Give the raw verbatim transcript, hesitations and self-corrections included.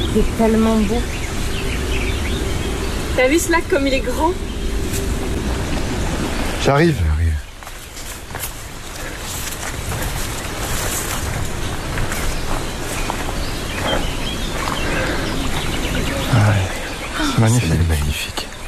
C'est tellement beau. T'as vu ce lac comme il est grand? J'arrive, j'arrive. Ah ouais, c'est magnifique. C'est magnifique.